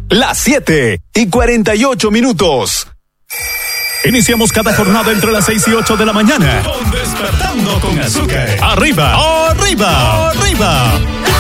Las 7:48. Iniciamos cada jornada entre las 6 y 8 de la mañana. Con Despertando con Azúcar. Arriba, arriba, arriba.